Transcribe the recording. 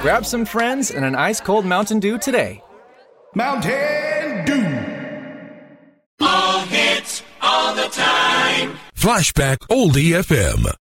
Grab some friends and an ice-cold Mountain Dew today. Mountain Dew. All hits, all the time. Flashback Oldie FM.